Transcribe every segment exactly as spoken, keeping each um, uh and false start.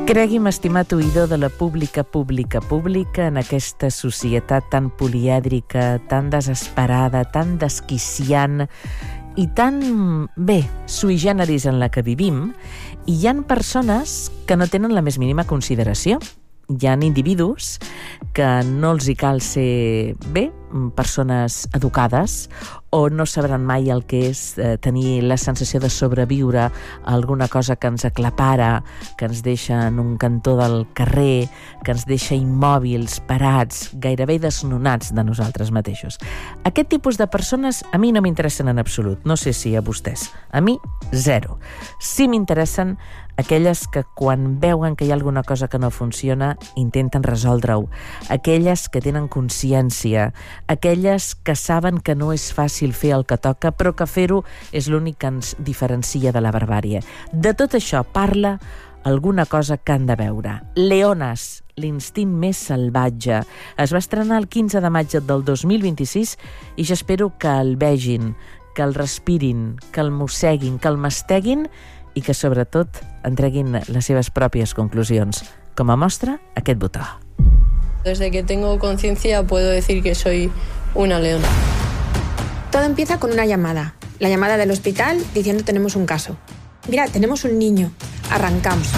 Cregui'm, estimat oïdor de la pública, pública, pública, en aquesta societat tan polièdrica, tan desesperada, tan desquiciant i tan, bé, sui generis en la que vivim, hi ha persones que no tenen la més mínima consideració. Hi ha individus que no els hi cal ser, bé, persones educades o no sabran mai el que és eh, tenir la sensació de sobreviure a alguna cosa que ens aclapara, que ens deixa en un cantó del carrer, que ens deixa immòbils, parats, gairebé desnonats de nosaltres mateixos. Aquest tipus de persones a mi no m'interessen en absolut. No sé si a vostès. A mi, zero. Sí m'interessen aquelles que quan veuen que hi ha alguna cosa que no funciona intenten resoldre-ho, aquelles que tenen consciència, aquelles que saben que no és fàcil fer el que toca, però que fer-ho és l'únic que ens diferencia de la barbàrie. De tot això parla alguna cosa que han de veure. Leones, l'instint més salvatge. Es va estrenar el quinze de maig del dos mil vint-i-sis i jo espero que el vegin, que el respirin, que el mosseguin, que el masteguin i que, sobretot, entreguin les seves pròpies conclusions. Com a mostra, aquest botó. Desde que tengo conciencia puedo decir que soy una leona. Todo empieza con una llamada. La llamada del hospital diciendo tenemos un caso. Mira, tenemos un niño. Arrancamos.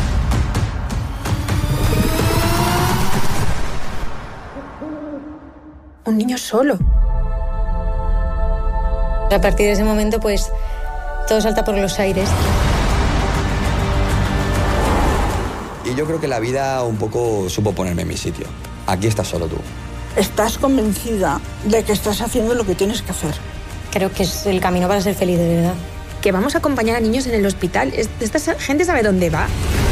Un niño solo. A partir de ese momento, pues, todo salta por los aires. Y yo creo que la vida un poco supo ponerme en mi sitio. Aquí estás solo tú. ¿Estás convencida de que estás haciendo lo que tienes que hacer? Creo que es el camino para ser feliz, de verdad. Que vamos a acompañar a niños en el hospital. Esta gente sabe dónde va.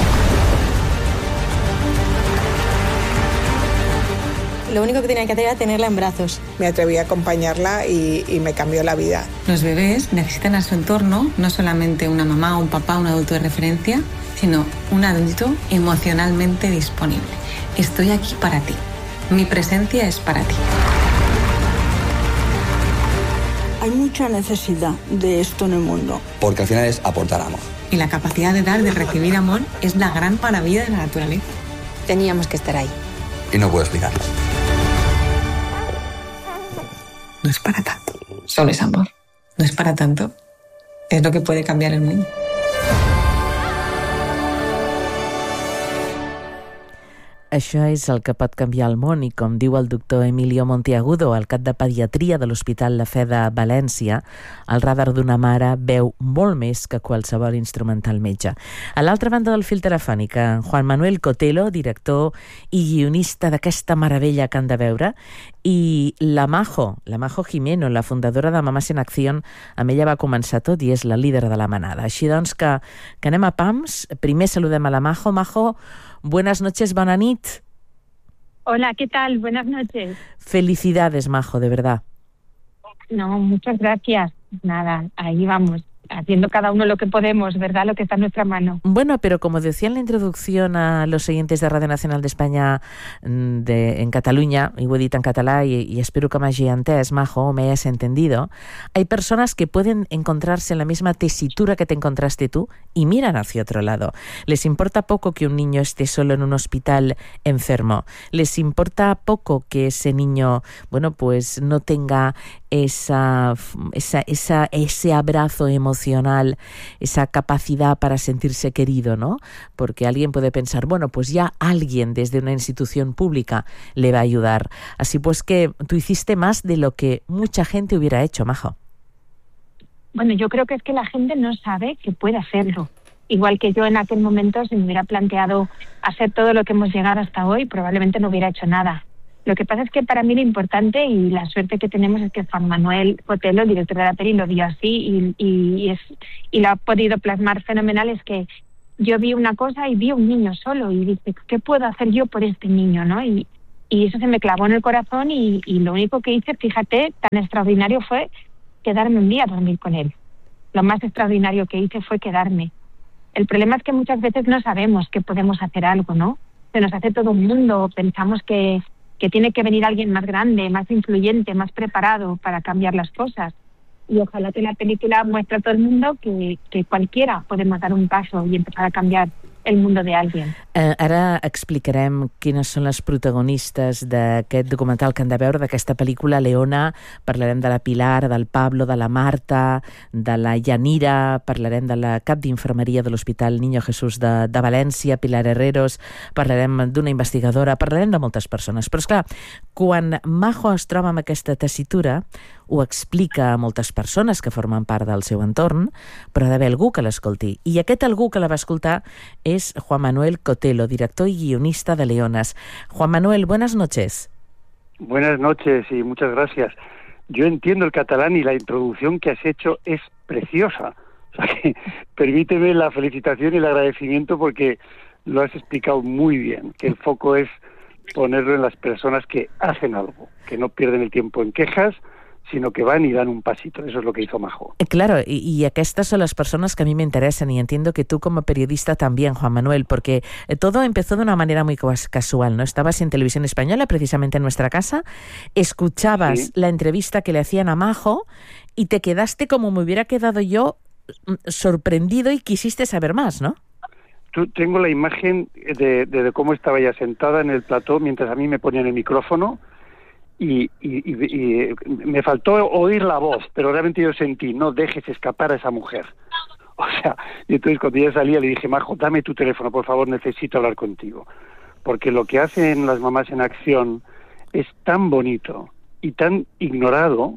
Lo único que tenía que hacer era tenerla en brazos. Me atreví a acompañarla y, y me cambió la vida. Los bebés necesitan a su entorno no solamente una mamá, un papá, un adulto de referencia, sino un adulto emocionalmente disponible. Estoy aquí para ti. Mi presencia es para ti. Hay mucha necesidad de esto en el mundo. Porque al final es aportar amor. Y la capacidad de dar, de recibir amor, es la gran maravilla de la naturaleza. Teníamos que estar ahí. Y no puedo explicarlo. No es para tanto. Solo es amor. No es para tanto. Es lo que puede cambiar el mundo. Això és el que pot canviar el món i, com diu el doctor Emilio Monteagudo, el cap de pediatria de l'Hospital La Fe de València, el radar d'una mare veu molt més que qualsevol instrumental metge. A l'altra banda del fil telefònic, Juan Manuel Cotelo, director i guionista d'aquesta meravella que han de veure, i la Majo, la Majo Jimeno, la fundadora de Mamás en Acción, amb ella va començar tot i és la líder de la manada. Així doncs que, que anem a pams. Primer saludem a la Majo. Majo, buenas noches, bona nit. Hola, ¿qué tal? Buenas noches. Felicidades, Majo, de verdad. No, muchas gracias. Nada, ahí vamos, haciendo cada uno lo que podemos, ¿verdad? Lo que está en nuestra mano. Bueno, pero como decía en la introducción a los oyentes de Radio Nacional de España de, en Cataluña, y ho he dit en català y, y espero que m'hagi entès, Majo, me hayas entendido, hay personas que pueden encontrarse en la misma tesitura que te encontraste tú y miran hacia otro lado. Les importa poco que un niño esté solo en un hospital enfermo. Les importa poco que ese niño, bueno, pues no tenga esa, esa, esa, ese abrazo emocional, esa capacidad para sentirse querido, ¿no? Porque alguien puede pensar, bueno, pues ya alguien desde una institución pública le va a ayudar. Así pues que tú hiciste más de lo que mucha gente hubiera hecho, Majo. Bueno, yo creo que es que la gente no sabe que puede hacerlo. Igual que yo en aquel momento, si me hubiera planteado hacer todo lo que hemos llegado hasta hoy, probablemente no hubiera hecho nada. Lo que pasa es que para mí lo importante y la suerte que tenemos es que Juan Manuel Cotelo, el director de la peli, lo vio así y, y, es, y lo ha podido plasmar fenomenal. Es que yo vi una cosa y vi un niño solo y dije, ¿qué puedo hacer yo por este niño? ¿no? Y, y eso se me clavó en el corazón y, y lo único que hice, fíjate, tan extraordinario fue quedarme un día a dormir con él. Lo más extraordinario que hice fue quedarme. El problema es que muchas veces no sabemos que podemos hacer algo, ¿no? Se nos hace todo un mundo, pensamos que que tiene que venir alguien más grande, más influyente, más preparado para cambiar las cosas. Y ojalá que la película muestre a todo el mundo que, que cualquiera podemos dar un paso y empezar a cambiar el mundo de alguien. Eh, ara explicarem quines són les protagonistes d'aquest documental que han de veure, d'aquesta pel·lícula Leona. Parlarem de la Pilar, del Pablo, de la Marta, de la Yanira, parlarem de la cap d'infermeria de l'Hospital Niño Jesús de, de València, Pilar Herreros, parlarem d'una investigadora, parlarem de moltes persones. Però, esclar, quan Majo es troba amb aquesta tessitura, ho explica a moltes persones que formen part del seu entorn, però ha d'haver algú que l'escolti. I aquest algú que la va escoltar és Juan Manuel Cotelo, director y guionista de Leonas. Juan Manuel, buenas noches. Buenas noches y muchas gracias. Yo entiendo el catalán y la introducción que has hecho es preciosa. O sea que permíteme la felicitación y el agradecimiento porque lo has explicado muy bien, que el foco es ponerlo en las personas que hacen algo, que no pierden el tiempo en quejas, sino que van y dan un pasito. Eso es lo que hizo Majo. Claro, y, y estas son las personas que a mí me interesan, y entiendo que tú como periodista también, Juan Manuel, porque todo empezó de una manera muy casual, ¿no? Estabas en Televisión Española, precisamente en nuestra casa, escuchabas sí. la entrevista que le hacían a Majo y te quedaste como me hubiera quedado yo, sorprendido, y quisiste saber más, ¿no? Tú, tengo la imagen de, de, de cómo estaba ella sentada en el plató mientras a mí me ponían el micrófono. Y, y, y, y me faltó oír la voz, pero realmente yo sentí, no dejes escapar a esa mujer. O sea, y entonces cuando ella salía le dije, Majo, dame tu teléfono, por favor, necesito hablar contigo. Porque lo que hacen las mamás en acción es tan bonito y tan ignorado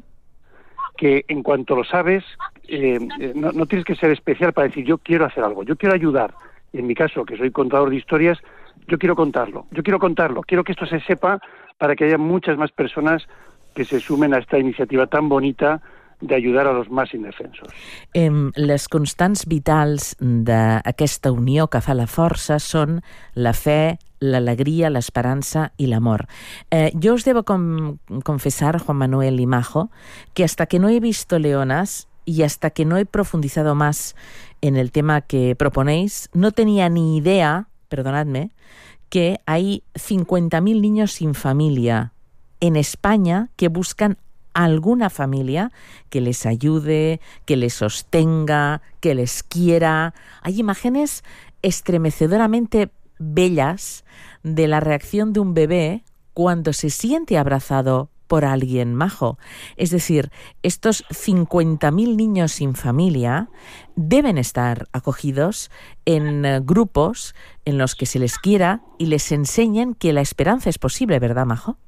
que en cuanto lo sabes, eh, no, no tienes que ser especial para decir, yo quiero hacer algo, yo quiero ayudar. Y en mi caso, que soy contador de historias, yo quiero contarlo, yo quiero contarlo, quiero que esto se sepa para que haya muchas más personas que se sumen a esta iniciativa tan bonita de ayudar a los más indefensos. Eh, les constants vitals d'aquesta unió que fa la força són la fe, l'alegria, l'esperança i l'amor. Eh, yo os debo com confesar, Juan Manuel y Majo, que hasta que no he visto Leonas y hasta que no he profundizado más en el tema que proponéis, no tenía ni idea, perdonadme, que hay cincuenta mil niños sin familia en España que buscan alguna familia que les ayude, que les sostenga, que les quiera. Hay imágenes estremecedoramente bellas de la reacción de un bebé cuando se siente abrazado por alguien, Majo. Es decir, estos cincuenta mil niños sin familia deben estar acogidos en uh, grupos en los que se les quiera y les enseñen que la esperanza es posible, ¿verdad, Majo?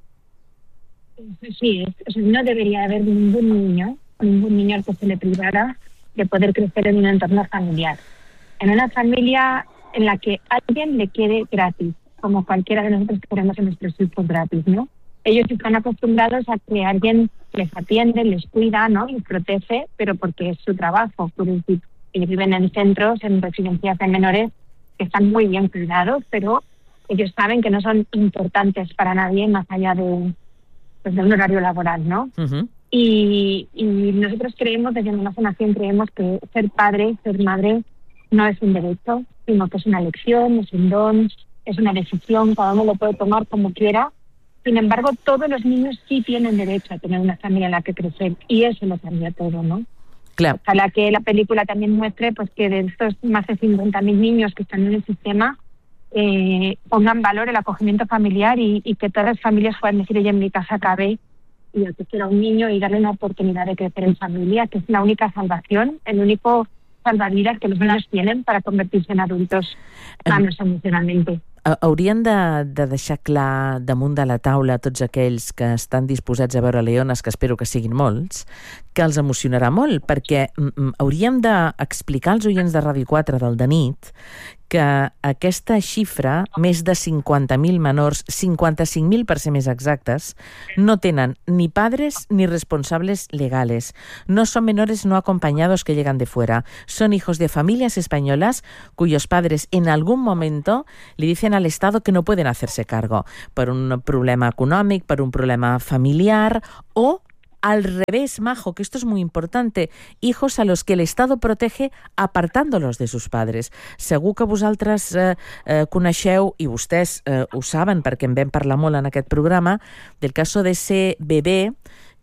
Sí, es, no debería haber ningún niño, ningún niño al que se le privara de poder crecer en un entorno familiar. En una familia en la que alguien le quede gratis, como cualquiera de nosotros queremos en nuestros hijos gratis, ¿no? Ellos están acostumbrados a que alguien les atiende, les cuida, ¿no? Les protege, pero porque es su trabajo. Por decir, ellos viven en centros, en residencias de menores que están muy bien cuidados, pero ellos saben que no son importantes para nadie más allá de, pues, de un horario laboral, ¿no? Uh-huh. Y, y nosotros creemos, desde una fundación creemos que ser padre, ser madre, no es un derecho, sino que es una elección, es un don, es una decisión, cada uno lo puede tomar como quiera. Sin embargo, todos los niños sí tienen derecho a tener una familia en la que crecer, y eso lo cambia todo, ¿no? Claro. Ojalá que la película también muestre pues que de estos más de cincuenta mil niños que están en el sistema eh, pongan valor el acogimiento familiar y, y que todas las familias puedan decir, oye, en mi casa cabe y yo quiero a un niño y darle una oportunidad de crecer en familia, que es la única salvación, el único salvavidas que los niños tienen para convertirse en adultos sanos emocionalmente. Haurien de, de deixar clar damunt de la taula a tots aquells que estan disposats a veure Leones, que espero que siguin molts, que els emocionarà molt, perquè mm, hauríem d'explicar als oients de Ràdio quatre del de nit que aquesta xifra, més de cinquanta mil menors, cincuenta-cinc mil per ser més exactes, no tenen ni padres ni responsables legales. No son menores no acompañados que llegan de fuera. Son hijos de familias españolas cuyos padres en algún momento le dicen al Estado que no pueden hacerse cargo por un problema econòmic, per un problema familiar o al revés, Majo, que esto es muy importante, hijos a los que el Estado protege apartándolos de sus padres. Segur que vosaltres eh, eh, coneixeu, i vostès eh, ho saben perquè en vam parlar molt en aquest programa, del caso de ese bebé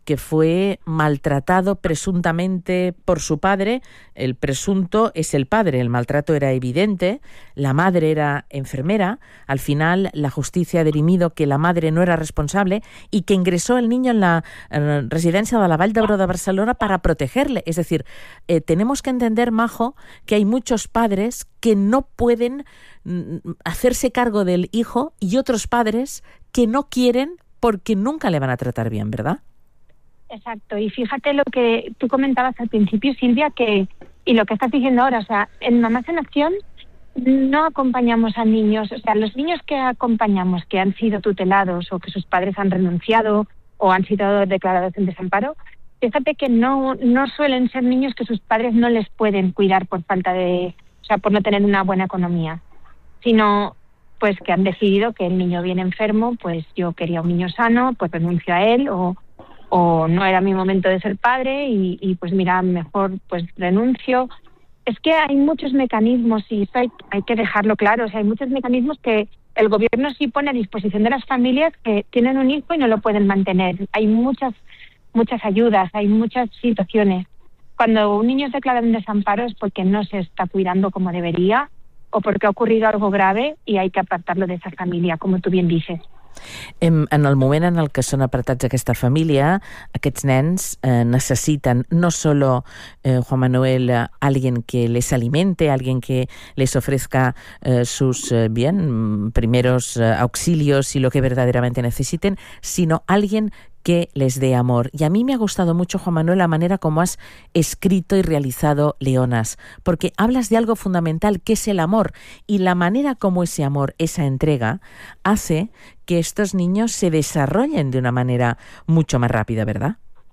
que fue maltratado presuntamente por su padre. El presunto es el padre, el maltrato era evidente, la madre era enfermera. Al final la justicia ha dirimido que la madre no era responsable y que ingresó el niño en la eh, residencia de la Vall d'Hebron de Barcelona para protegerle. Es decir, eh, tenemos que entender, Majo, que hay muchos padres que no pueden mm, hacerse cargo del hijo y otros padres que no quieren porque nunca le van a tratar bien, ¿verdad? Exacto, y fíjate lo que tú comentabas al principio, Silvia, que y lo que estás diciendo ahora, o sea, en Mamás en Acción no acompañamos a niños, o sea, los niños que acompañamos que han sido tutelados o que sus padres han renunciado o han sido declarados en desamparo, fíjate que no no suelen ser niños que sus padres no les pueden cuidar por falta de, o sea, por no tener una buena economía, sino pues que han decidido que el niño viene enfermo, pues yo quería un niño sano, pues renuncio a él, o, o no era mi momento de ser padre y, y pues mira, mejor pues renuncio. Es que hay muchos mecanismos y eso hay, hay que dejarlo claro, o sea, hay muchos mecanismos que el gobierno sí pone a disposición de las familias que tienen un hijo y no lo pueden mantener. Hay muchas, muchas ayudas, hay muchas situaciones. Cuando un niño es declarado en desamparo es porque no se está cuidando como debería, o porque ha ocurrido algo grave i hay que apartar-lo d'aquesta família, com tu bien dices. En, en el moment en el que són apartats d'aquesta família, aquests nens eh, necessiten no solo, eh, Juan Manuel, eh, alguien que les alimente, alguien que les ofrezca eh, sus eh, bien, primeros eh, auxilios y lo que verdaderamente necesiten, sino alguien que les dé amor. Y a mí me ha gustado mucho, Juan Manuel, la manera como has escrito y realizado Leonas, porque hablas de algo fundamental que es el amor, y la manera como ese amor, esa entrega, hace que estos niños se desarrollen de una manera mucho más rápida, ¿verdad?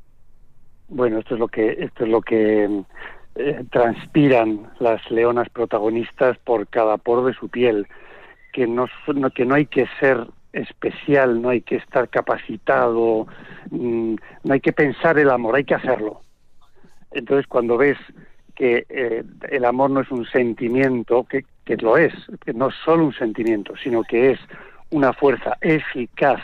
Bueno, esto es lo que esto es lo que eh, transpiran las leonas protagonistas por cada poro de su piel, que no, no que no hay que ser especial, no hay que estar capacitado, mmm, no hay que pensar el amor, hay que hacerlo. Entonces, cuando ves que eh, el amor no es un sentimiento, que, que lo es, que no es solo un sentimiento, sino que es una fuerza eficaz,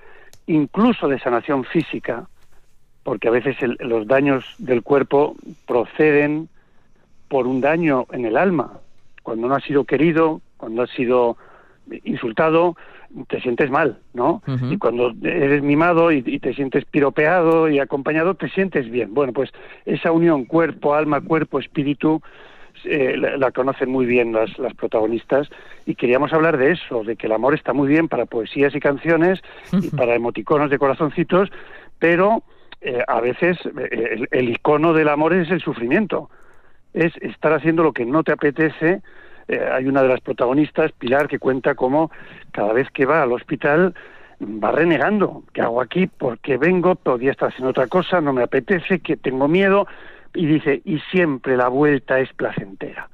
incluso de sanación física, porque a veces el, los daños del cuerpo proceden por un daño en el alma. Cuando no has sido querido, cuando has sido insultado, te sientes mal, ¿no? Uh-huh. Y cuando eres mimado y, y te sientes piropeado y acompañado, te sientes bien. Bueno, pues esa unión cuerpo, alma, cuerpo, espíritu, eh, la, la conocen muy bien las, las protagonistas, y queríamos hablar de eso, de que el amor está muy bien para poesías y canciones uh-huh. y para emoticonos de corazoncitos, pero eh, a veces eh, el, el icono del amor es el sufrimiento, es estar haciendo lo que no te apetece. Eh, hay una de las protagonistas, Pilar, que cuenta cómo cada vez que va al hospital va renegando. ¿Qué hago aquí? ¿Por qué vengo? Podría estar haciendo otra cosa, no me apetece, que tengo miedo. Y dice, y siempre la vuelta es placentera.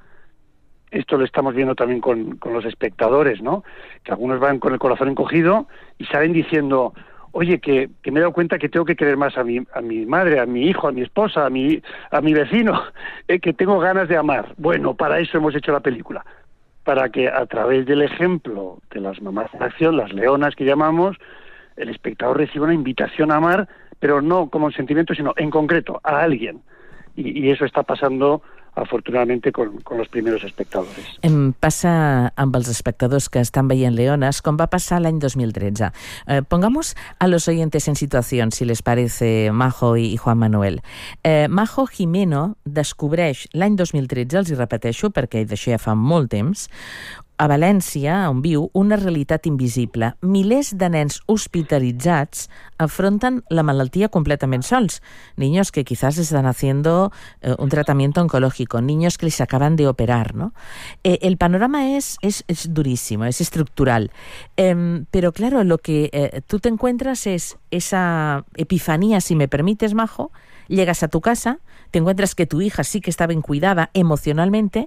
Esto lo estamos viendo también con, con los espectadores, ¿no? Que algunos van con el corazón encogido y salen diciendo, oye, que, que me he dado cuenta que tengo que querer más a mi, a mi madre, a mi hijo, a mi esposa, a mi, a mi vecino, eh, que tengo ganas de amar. Bueno, para eso hemos hecho la película, para que a través del ejemplo de las mamás en acción, las leonas que llamamos, el espectador reciba una invitación a amar, pero no como un sentimiento, sino en concreto, a alguien. Y, y eso está pasando afortunadamente con, con los primeros espectadores. Em passa amb els espectadors que estan veient Leonas, com va passar l'any dos mil tretze. Eh, pongamos a los oyentes en situación, si les parece, Majo i Juan Manuel. Eh, Majo Jimeno descobreix l'any dos mil tretze, els hi repeteixo perquè d'això ja fa molt temps, a València, on viu, una realitat invisible. Milers de nens hospitalitzats afrontan la malaltia completament sols. Niños que quizás están haciendo eh, un tratamiento oncológico, niños que les acaban de operar, ¿no? Eh, el panorama es, es, es durísimo, es estructural. Eh, pero claro, lo que eh, tú te encuentras es esa epifanía, si me permites, Majo. Llegas a tu casa, te encuentras que tu hija sí que está bien cuidada emocionalmente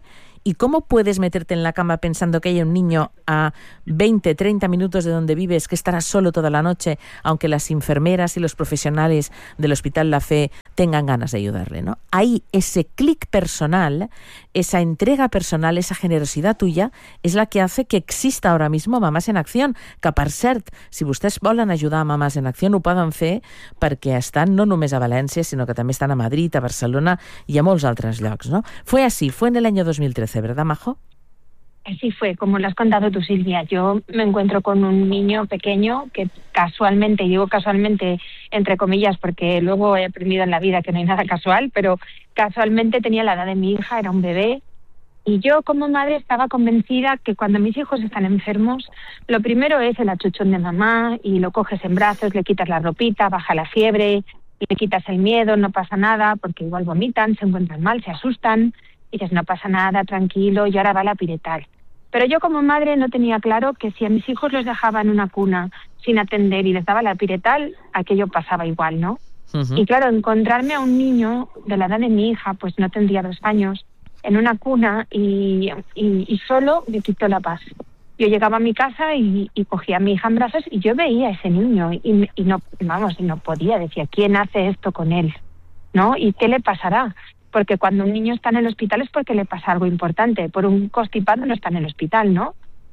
¿Y cómo puedes meterte en la cama pensando que hay un niño a veinte, treinta minutos de donde vives que estará solo toda la noche, aunque las enfermeras y los profesionales del Hospital La Fe tengan ganas de ayudarle, ¿no? Ahí ese clic personal, esa entrega personal, esa generosidad tuya és la que hace que exista ahora mismo Mamàs en Acció, que per cert, si vostès volen ajudar a Mamàs en Acció ho poden fer perquè estan no només a València, sinó que també estan a Madrid, a Barcelona i a molts altres llocs, ¿no? Fue así, fue en el año dos mil trece, ¿verdad, Majo? Así fue, como lo has contado tú, Silvia. Yo me encuentro con un niño pequeño que casualmente, y digo casualmente entre comillas porque luego he aprendido en la vida que no hay nada casual, pero casualmente tenía la edad de mi hija, era un bebé, y yo como madre estaba convencida que cuando mis hijos están enfermos, lo primero es el achuchón de mamá y lo coges en brazos, le quitas la ropita, baja la fiebre, le quitas el miedo, no pasa nada, porque igual vomitan, se encuentran mal, se asustan, y dices, no pasa nada, tranquilo, y ahora va la piretal. Pero yo como madre no tenía claro que si a mis hijos los dejaba en una cuna sin atender y les daba la piretal, aquello pasaba igual, ¿no? Uh-huh. Y claro, encontrarme a un niño de la edad de mi hija, pues no tendría dos años, en una cuna y, y, y solo me quitó la paz. Yo llegaba a mi casa y, y cogía a mi hija en brazos y yo veía a ese niño y, y no, vamos, y no podía, decía, ¿quién hace esto con él? ¿No? ¿Y qué le pasará? Porque cuando un niño está en el hospital es porque le pasa algo importante. Por un constipado no está en el hospital, ¿no?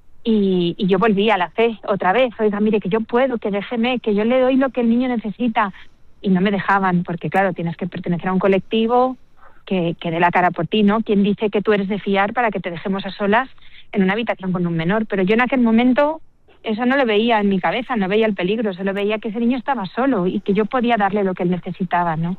Y, y yo volví a la fe otra vez. Oiga, mire, que yo puedo, que déjeme, que yo le doy lo que el niño necesita. Y no me dejaban, porque claro, tienes que pertenecer a un colectivo que, que dé la cara por ti, ¿no? ¿Quién dice que tú eres de fiar para que te dejemos a solas en una habitación con un menor? Pero yo en aquel momento eso no lo veía en mi cabeza, no veía el peligro, solo veía que ese niño estaba solo y que yo podía darle lo que él necesitaba, ¿no?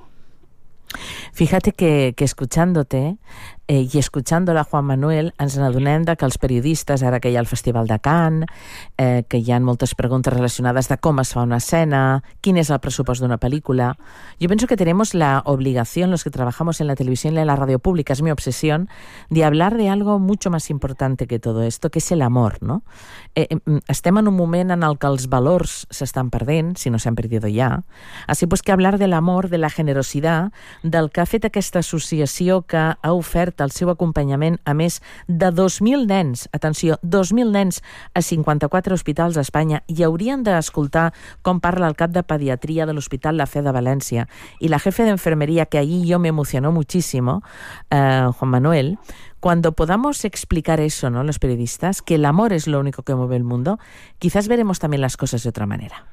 Fíjate que, que escuchándote eh, i escuchándola, Juan Manuel, ens n'adonem de que els periodistes, ara que hi ha el Festival de Cannes, eh, que hi ha moltes preguntes relacionades de com es fa una escena, quin és el pressupost d'una pel·lícula. Yo pienso que tenemos la obligación, los que trabajamos en la televisión y en la radio pública, es mi obsesión, de hablar de algo mucho más importante que todo esto, que és el amor, no? Eh, estem en un moment en el que els valors s'estan perdent, si no s'han perdido ja, així pues que hablar del amor, de la generositat, del que ha fet aquesta associació que ha ofert el seu acompanyament a més de dos mil nens, atenció, dos mil nens a cinquanta-quatre hospitals a Espanya, i haurien d'escoltar com parla el cap de pediatria de l'Hospital La Fe de València y la jefe de enfermería, que allí yo me emocionó muchísimo, eh, Juan Manuel. Cuando podamos explicar eso, ¿no?, los periodistas, que el amor es lo único que mueve el mundo, quizás veremos también las cosas de otra manera.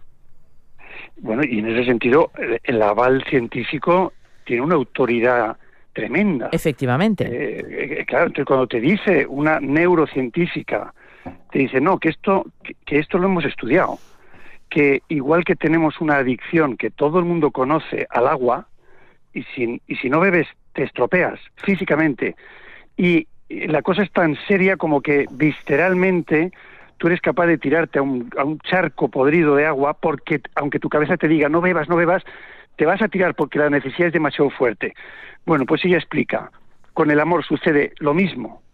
Bueno, y en ese sentido, el aval científico tiene una autoridad tremenda. Efectivamente. Eh, eh, claro, entonces cuando te dice una neurocientífica, te dice, no, que esto, que, que esto lo hemos estudiado, que igual que tenemos una adicción que todo el mundo conoce al agua, y si, y si no bebes te estropeas físicamente, y, y la cosa es tan seria como que visceralmente tú eres capaz de tirarte a un, a un charco podrido de agua porque, aunque tu cabeza te diga no bebas, no bebas, te vas a tirar porque la necesidad es demasiado fuerte. Bueno, pues ella explica, con el amor sucede lo mismo.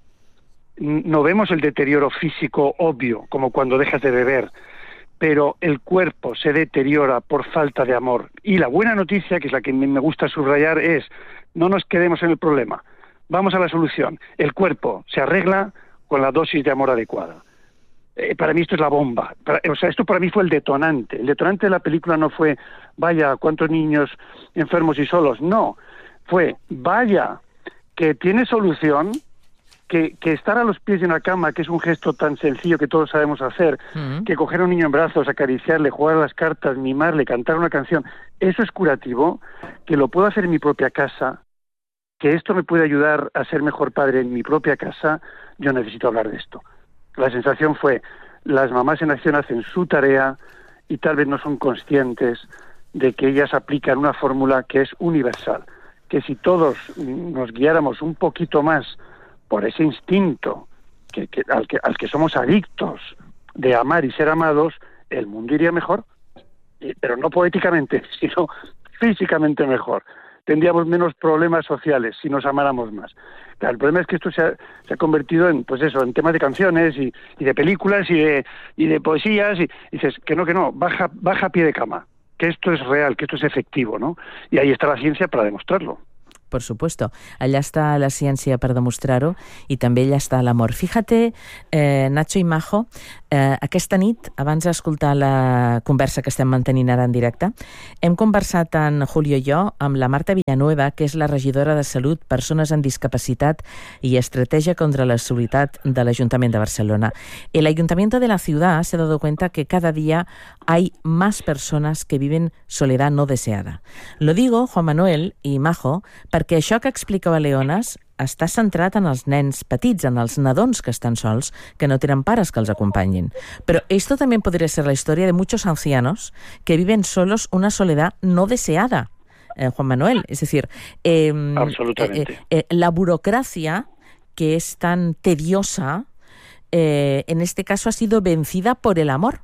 No vemos el deterioro físico obvio, como cuando dejas de beber, pero el cuerpo se deteriora por falta de amor. Y la buena noticia, que es la que me gusta subrayar, es no nos quedemos en el problema, vamos a la solución. El cuerpo se arregla con la dosis de amor adecuada. Eh, para mí esto es la bomba. Para, o sea, esto para mí fue el detonante. El detonante de la película no fue, vaya, cuántos niños enfermos y solos. No, fue, vaya, que tiene solución, que, que estar a los pies de una cama, que es un gesto tan sencillo que todos sabemos hacer, uh-huh. que coger a un niño en brazos, acariciarle, jugar a las cartas, mimarle, cantar una canción, eso es curativo, que lo puedo hacer en mi propia casa, que esto me puede ayudar a ser mejor padre en mi propia casa. Yo necesito hablar de esto. La sensación fue, las mamás en acción hacen su tarea y tal vez no son conscientes de que ellas aplican una fórmula que es universal, que si todos nos guiáramos un poquito más por ese instinto que, que, al, que, al que somos adictos de amar y ser amados, el mundo iría mejor, pero no poéticamente, sino físicamente mejor. Tendríamos menos problemas sociales si nos amáramos más. Claro, el problema es que esto se ha, se ha convertido en, pues eso, en temas de canciones y, y de películas y de, y de poesías, y, y dices que no, que no, baja, baja a pie de cama, que esto es real, que esto es efectivo, ¿no? Y ahí está la ciencia para demostrarlo. por supuesto. Allà està la ciència per demostrar-ho i també allà està l'amor. Fíjate, eh, Nacho i Majo, eh, aquesta nit, abans d'escoltar la conversa que estem mantenint ara en directe, hem conversat en Julio i jo amb la Marta Villanueva, que és la regidora de Salut, Persones amb Discapacitat y Estrategia contra la Soledad del Ayuntamiento de Barcelona. El Ayuntamiento de la ciudad se ha dado cuenta que cada día hay más personas que viven soledad no deseada. Lo digo, Juan Manuel i Majo, perquè això que explicava Leones està centrat en els nens petits, en els nadons que estan sols, que no tenen pares que els acompanyin. Pero esto también podría ser la historia de muchos ancianos que viven solos una soledad no deseada. Eh, Juan Manuel, es decir, eh, absolutamente. Eh, eh, la burocracia que es tan tediosa, eh, en este caso ha sido vencida por el amor.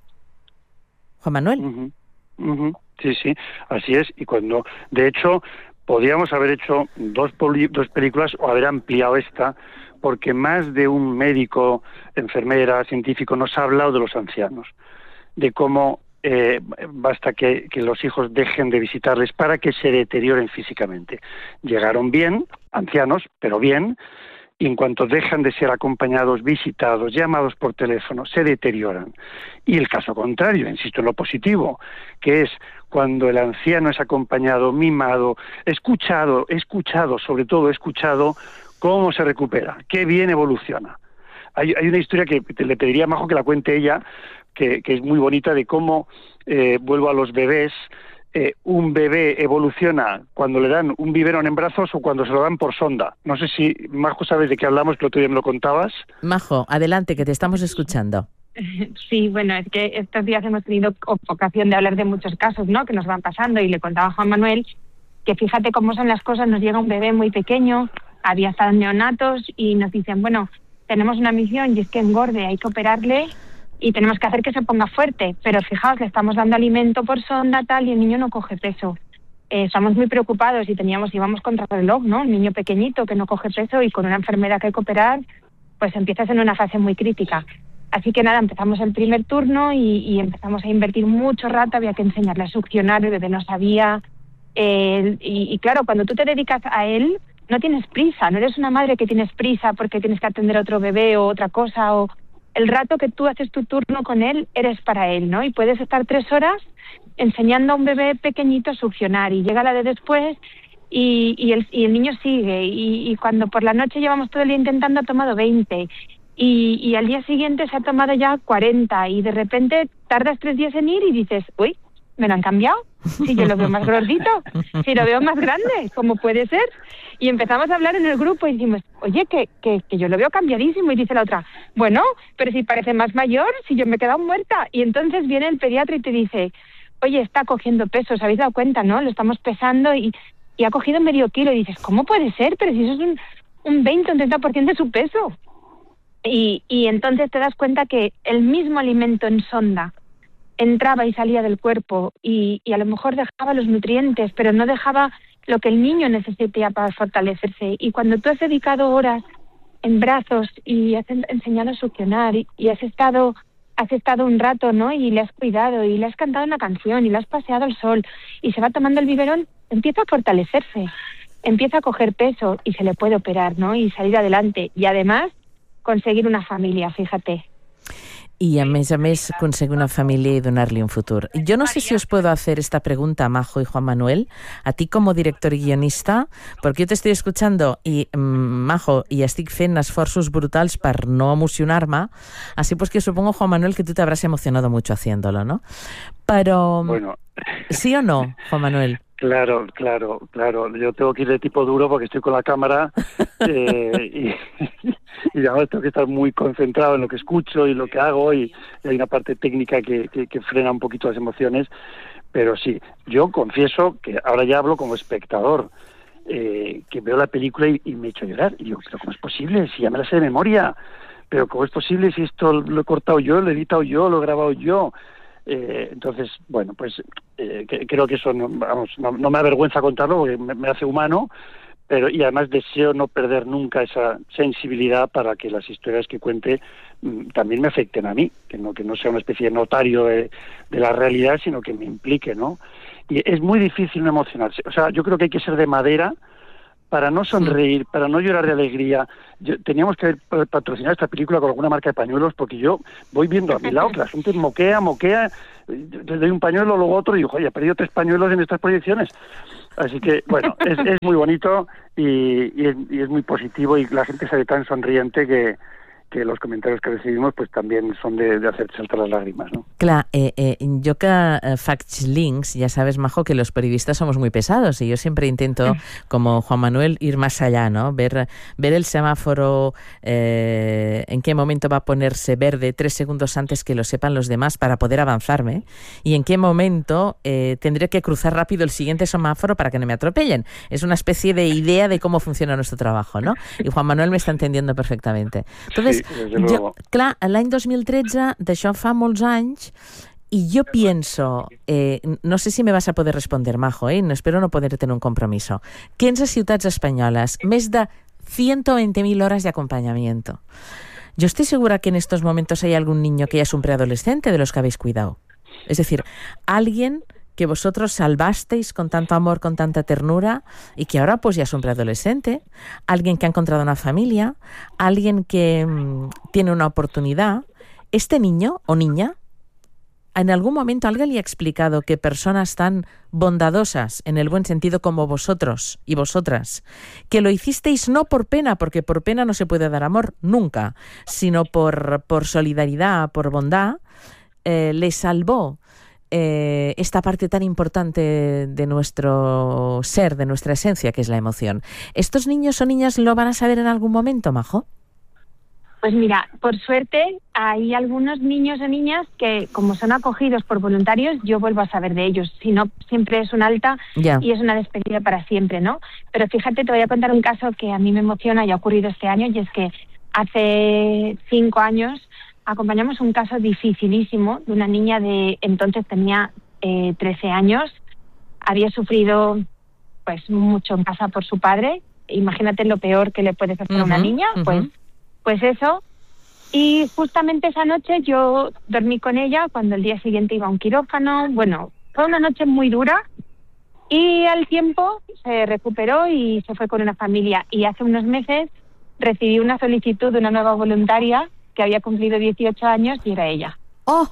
Juan Manuel. Uh-huh. Uh-huh. Sí, sí, así es. Y cuando, de hecho, podríamos haber hecho dos, poli- dos películas o haber ampliado esta, porque más de un médico, enfermera, científico nos ha hablado de los ancianos, de cómo eh, basta que, que los hijos dejen de visitarles para que se deterioren físicamente. Llegaron bien, ancianos, pero bien, y en cuanto dejan de ser acompañados, visitados, llamados por teléfono, se deterioran. Y el caso contrario, insisto en lo positivo, que es cuando el anciano es acompañado, mimado, escuchado, escuchado, sobre todo escuchado, cómo se recupera, qué bien evoluciona. Hay, hay una historia que te, le pediría a Majo que la cuente ella, que, que es muy bonita, de cómo, eh, vuelvo a los bebés, eh, un bebé evoluciona cuando le dan un biberón en brazos o cuando se lo dan por sonda. No sé si, Majo, sabes de qué hablamos, que el otro día me lo contabas. Majo, adelante, que te estamos escuchando. Sí, bueno, es que estos días hemos tenido ocasión de hablar de muchos casos, ¿no?, que nos van pasando, y le contaba a Juan Manuel que fíjate cómo son las cosas. Nos llega un bebé muy pequeño, había estado en neonatos, y nos dicen, bueno, tenemos una misión y es que engorde, hay que operarle y tenemos que hacer que se ponga fuerte, pero fijaos, le estamos dando alimento por sonda, tal, y el niño no coge peso. Eh, estamos muy preocupados y teníamos, íbamos contra el reloj, ¿no? Un niño pequeñito que no coge peso y con una enfermera que hay que operar, pues empiezas en una fase muy crítica. Así que nada, empezamos el primer turno y, y empezamos a invertir mucho rato, había que enseñarle a succionar, el bebé no sabía. Eh, y, y claro, cuando tú te dedicas a él, no tienes prisa, no eres una madre que tienes prisa porque tienes que atender a otro bebé o otra cosa, o el rato que tú haces tu turno con él, eres para él, ¿no? Y puedes estar tres horas enseñando a un bebé pequeñito a succionar, y llega la de después y, y, el, y el niño sigue, y, y cuando por la noche llevamos todo el día intentando, ha tomado veinte. Y, y al día siguiente se ha tomado ya cuarenta, y de repente tardas tres días en ir y dices, uy, ¿me lo han cambiado? Si yo lo veo más gordito, si lo veo más grande, ¿cómo puede ser? Y empezamos a hablar en el grupo y decimos, oye, que, que, que yo lo veo cambiadísimo. Y dice la otra, bueno, pero si parece más mayor, si yo me he quedado muerta. Y entonces viene el pediatra y te dice, oye, está cogiendo peso, ¿os habéis dado cuenta, no? Lo estamos pesando y, y ha cogido medio kilo. Y dices, ¿cómo puede ser? Pero si eso es un, un veinte, un treinta por ciento de su peso. Y, y entonces te das cuenta que el mismo alimento en sonda entraba y salía del cuerpo, y, y a lo mejor dejaba los nutrientes, pero no dejaba lo que el niño necesitaba para fortalecerse. Y cuando tú has dedicado horas en brazos y has enseñado a succionar y, y has estado has estado un rato, ¿no?, y le has cuidado y le has cantado una canción y le has paseado al sol y se va tomando el biberón, empieza a fortalecerse, empieza a coger peso y se le puede operar, ¿no?, y salir adelante. Y además conseguir una familia, fíjate. Y a més a més conseguir una familia y donar-li un futur. Yo no sé si os puedo hacer esta pregunta, Majo y Juan Manuel, a ti como director y guionista, porque yo te estoy escuchando y, Majo, y estic fent esforços brutals per no emocionar-me, así pues que supongo, Juan Manuel, que tú te habrás emocionado mucho haciéndolo, ¿no? Pero, bueno, ¿sí o no, Juan Manuel? Claro, claro, claro. Yo tengo que ir de tipo duro porque estoy con la cámara eh, y, y ahora tengo que estar muy concentrado en lo que escucho y lo que hago, y, y hay una parte técnica que, que, que frena un poquito las emociones. Pero sí, yo confieso que ahora ya hablo como espectador, eh, que veo la película y, y me echo a llorar. Y digo, ¿pero cómo es posible? Si ya me la sé de memoria. ¿Pero cómo es posible si esto lo he cortado yo, lo he editado yo, lo he grabado yo? Eh, entonces, bueno, pues eh, que, creo que eso no, vamos, no, no me avergüenza contarlo porque me, me hace humano, pero y además deseo no perder nunca esa sensibilidad para que las historias que cuente mm, también me afecten a mí, que no que no sea una especie de notario de, de la realidad, sino que me implique, ¿no? Y es muy difícil no emocionarse. O sea, yo creo que hay que ser de madera para no sonreír, para no llorar de alegría. Yo, teníamos que haber patrocinado esta película con alguna marca de pañuelos, porque yo voy viendo a mi lado que la gente moquea, moquea, le doy un pañuelo, luego otro, y digo, oye, he perdido tres pañuelos en estas proyecciones. Así que, bueno, es, es muy bonito y, y, es, y es muy positivo, y la gente sale tan sonriente que... que los comentarios que recibimos pues también son de, de hacer saltar las lágrimas, ¿no? Clar, eh, eh, yo que eh, faig links, ya sabes, Majo, que los periodistas somos muy pesados y yo siempre intento, como Juan Manuel, ir más allá, ¿no? Ver, ver el semáforo, eh, en qué momento va a ponerse verde tres segundos antes que lo sepan los demás para poder avanzarme, y en qué momento eh, tendré que cruzar rápido el siguiente semáforo para que no me atropellen. Es una especie de idea de cómo funciona nuestro trabajo, ¿no? Y Juan Manuel me está entendiendo perfectamente. Entonces, sí. Jo, clar, l'any dos mil tretze, d'això fa molts anys, y yo pienso, eh, no sé si me vas a poder responder, Majo, eh, espero no poder tener un compromiso, que en les ciutats espanyoles, més de ciento veinte mil horas de acompañamiento. Yo estoy segura que en estos momentos hay algún niño que ya es un preadolescente de los que habéis cuidado. Es decir, alguien que vosotros salvasteis con tanto amor, con tanta ternura, y que ahora pues ya es un preadolescente, alguien que ha encontrado una familia, alguien que mmm, tiene una oportunidad. Este niño o niña, ¿en algún momento alguien le ha explicado que personas tan bondadosas, en el buen sentido, como vosotros y vosotras, que lo hicisteis no por pena, porque por pena no se puede dar amor nunca, sino por, por solidaridad, por bondad, eh, les salvó Eh, esta parte tan importante de nuestro ser, de nuestra esencia, que es la emoción? ¿Estos niños o niñas lo van a saber en algún momento, Majo? Pues mira, por suerte hay algunos niños o niñas que, como son acogidos por voluntarios, yo vuelvo a saber de ellos. Si no, siempre es un alta yeah. y es una despedida para siempre, ¿no? Pero fíjate, te voy a contar un caso que a mí me emociona y ha ocurrido este año, y es que hace cinco años acompañamos un caso dificilísimo de una niña de, entonces tenía eh, trece años, había sufrido pues mucho en casa por su padre. Imagínate lo peor que le puede hacer uh-huh, a una niña, uh-huh. pues, pues eso. Y justamente esa noche yo dormí con ella cuando el día siguiente iba a un quirófano. Bueno, fue una noche muy dura, y al tiempo se recuperó y se fue con una familia. Y hace unos meses recibí una solicitud de una nueva voluntaria que había cumplido dieciocho años y era ella. ¡Oh!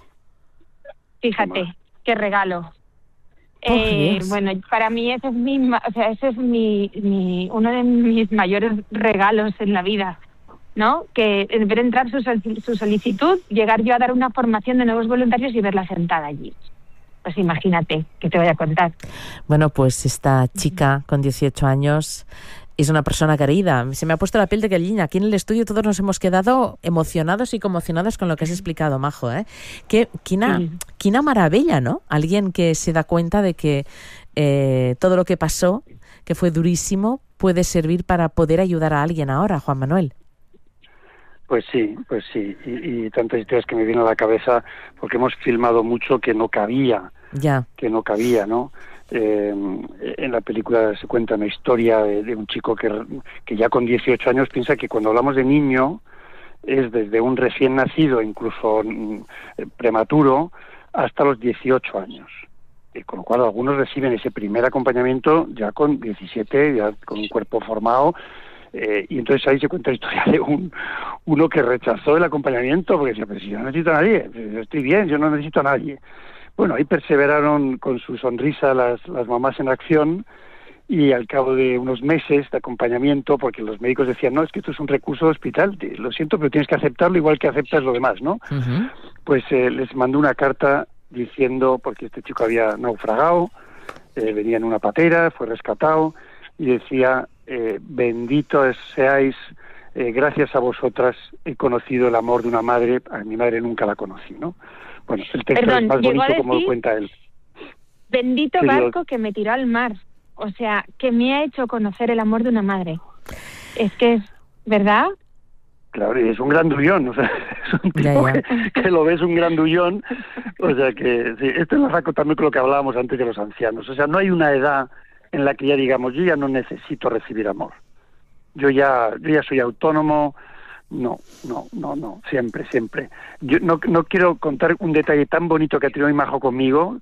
Fíjate, qué regalo. Oh, eh, bueno, para mí ese es mi, o sea, ese es mi, mi, uno de mis mayores regalos en la vida, ¿no? Que ver entrar su, su solicitud, llegar yo a dar una formación de nuevos voluntarios y verla sentada allí. Pues imagínate, que te voy a contar. Bueno, pues esta chica con dieciocho años es una persona querida. Se me ha puesto la piel de gallina. Aquí en el estudio todos nos hemos quedado emocionados y conmocionados con lo que has explicado, Majo, ¿eh? Que, quina, sí. quina maravilla, ¿no? Alguien que se da cuenta de que eh, todo lo que pasó, que fue durísimo, puede servir para poder ayudar a alguien ahora, Juan Manuel. Pues sí, pues sí. Y, y tantas historias que me vienen a la cabeza, porque hemos filmado mucho que no cabía. Ya. Que no cabía, ¿no? Eh, en la película se cuenta una historia de, de un chico que, que ya con dieciocho años piensa que cuando hablamos de niño es desde un recién nacido, incluso eh, prematuro, hasta los dieciocho años. Y con lo cual algunos reciben ese primer acompañamiento ya con diecisiete, ya con un cuerpo formado, eh, y entonces ahí se cuenta la historia de un uno que rechazó el acompañamiento porque decía, pero si yo no necesito a nadie, yo estoy bien, yo no necesito a nadie. Bueno, ahí perseveraron con su sonrisa las, las mamás en acción, y al cabo de unos meses de acompañamiento, porque los médicos decían, no, es que esto es un recurso de hospital, lo siento, pero tienes que aceptarlo igual que aceptas lo demás, ¿no? Uh-huh. Pues eh, les mandó una carta diciendo, porque este chico había naufragado, eh, venía en una patera, fue rescatado, y decía, eh, benditos seáis, eh, gracias a vosotras he conocido el amor de una madre, a mi madre nunca la conocí, ¿no? Bueno, el texto Perdón, es más bonito decir, como lo cuenta él. Bendito sí, barco yo... que me tiró al mar. O sea, que me ha hecho conocer el amor de una madre. Es que es, ¿verdad? Claro, y es un grandullón, o sea, es un tipo ya, ya. Que, que lo ves un grandullón, o sea que, sí, esto lo saco también con lo que hablábamos antes de los ancianos, o sea, no hay una edad en la que ya digamos, yo ya no necesito recibir amor, yo ya, yo ya soy autónomo, no, no, no, no, siempre, siempre. Yo no, no quiero contar un detalle tan bonito que ha tenido mi Majo conmigo,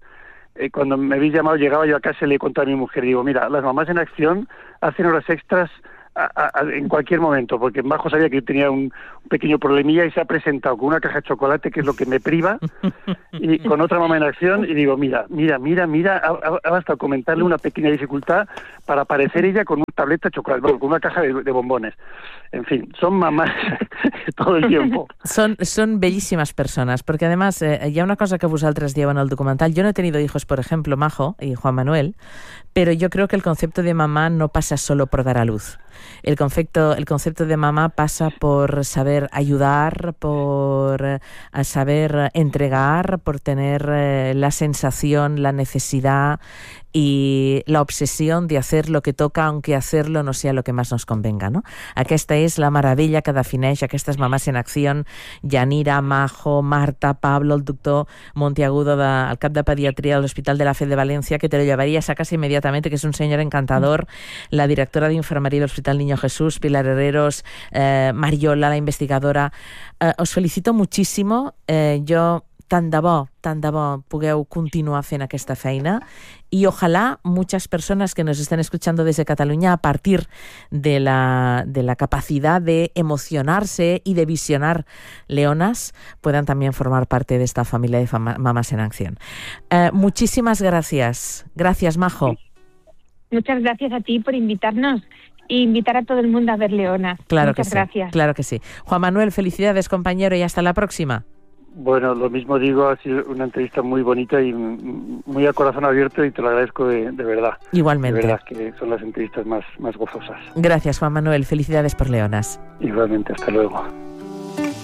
eh, cuando me habéis llamado, llegaba yo a casa y le conté a mi mujer, digo, mira, las mamás en acción hacen horas extras a, a, a, en cualquier momento, porque Majo sabía que yo tenía un, un pequeño problemilla y se ha presentado con una caja de chocolate, que es lo que me priva, y con otra mamá en acción, y digo, mira, mira, mira, mira, ha, ha, ha bastado comentarle una pequeña dificultad para aparecer ella con una tableta de chocolate, bueno, con una caja de, de bombones. En fin, son mamás todo el tiempo. Son, son bellísimas personas, porque además eh, hi ha una cosa que vosaltres dieu en el documental. Yo no he tenido hijos, por ejemplo, Majo y Juan Manuel, pero yo creo que el concepto de mamá no pasa solo por dar a luz. El concepto, el concepto de mamá pasa por saber ayudar, por eh, saber entregar, por tener eh, la sensación, la necesidad i la obsessió de hacer lo que toca, aunque hacerlo no sea lo que más nos convenga, no? Aquesta és la meravella que defineix aquestes mamàs en acció, Yanira, Majo, Marta, Pablo, el doctor Monteagudo, de, el cap de pediatria de l'Hospital de la Fe de Valencia, que te lo llevarías a casa inmediatamente, que es un señor encantador, la directora de enfermería del Hospital Niño Jesús, Pilar Herreros, eh, Mariola, la investigadora. Eh, os felicito muchísimo. Eh, jo tant de bo, tant de bo pugueu continuar fent aquesta feina y ojalá muchas personas que nos estén escuchando desde Cataluña, a partir de la, de la capacidad de emocionarse y de visionar leonas, puedan también formar parte de esta familia de fama, Mamás en Acción. Eh, muchísimas gracias. Gracias, Majo. Muchas gracias a ti por invitarnos e invitar a todo el mundo a ver leonas. Claro Muchas que gracias. Sí, claro que sí. Juan Manuel, felicidades, compañero, y hasta la próxima. Bueno, lo mismo digo, ha sido una entrevista muy bonita y muy a corazón abierto y te lo agradezco de, de verdad. Igualmente. De verdad que son las entrevistas más, más gozosas. Gracias, Juan Manuel. Felicidades por leonas. Igualmente, hasta luego.